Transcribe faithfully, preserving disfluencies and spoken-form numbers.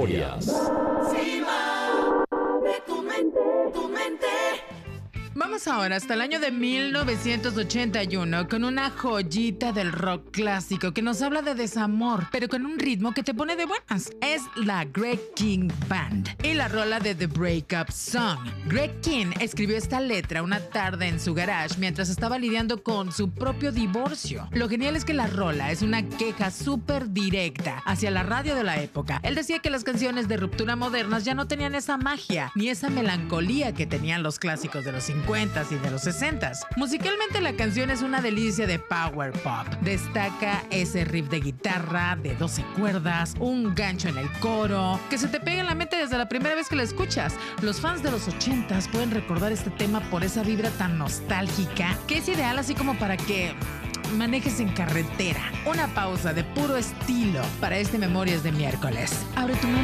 Memorias. Vamos ahora hasta el año de mil novecientos ochenta y uno con una joyita del rock clásico que nos habla de desamor, pero con un ritmo que te pone de buenas. Es la Greg King Band y la rola de The Breakup Song. Greg King escribió esta letra una tarde en su garage mientras estaba lidiando con su propio divorcio. Lo genial es que la rola es una queja súper directa hacia la radio de la época. Él decía que las canciones de ruptura modernas ya no tenían esa magia ni esa melancolía que tenían los clásicos de los cincuenta y de los sesenta. Musicalmente la canción es una delicia de power pop. Destaca ese riff de guitarra de doce cuerdas, un gancho en el coro, que se te pega en la mente desde la primera vez que la escuchas. Los fans de los ochentas pueden recordar este tema por esa vibra tan nostálgica que es ideal así como para que manejes en carretera. Una pausa de puro estilo para este Memorias de miércoles. Abre tu mente.